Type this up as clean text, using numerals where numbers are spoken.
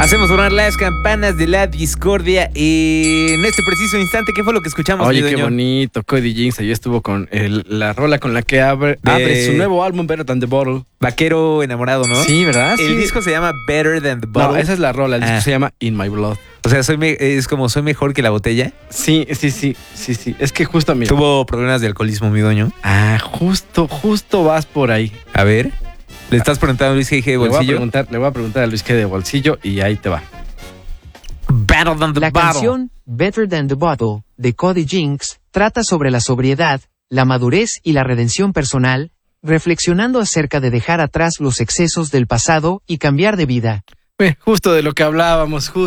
Hacemos sonar las campanas de la discordia en este preciso instante. ¿Qué fue lo que escuchamos? Oye, qué bonito. Cody Jinks ahí estuvo con la rola con la que abre su nuevo álbum, Better Than the Bottle. Vaquero enamorado, ¿no? Sí, ¿verdad? El disco se llama Better Than the Bottle. No, esa es la rola. El disco se llama In My Blood. O sea, es como soy mejor que la botella. Sí. Es que justo, mira. Tuvo problemas de alcoholismo, mi doño. Ah, justo vas por ahí. A ver. ¿Le estás preguntando a Luis G. de Bolsillo? Le voy a preguntar a Luis G. de Bolsillo y ahí te va. Better Than the La Bottle. canción Better Than the Bottle de Cody Jinks trata sobre la sobriedad, la madurez y la redención personal, reflexionando acerca de dejar atrás los excesos del pasado y cambiar de vida. Justo de lo que hablábamos,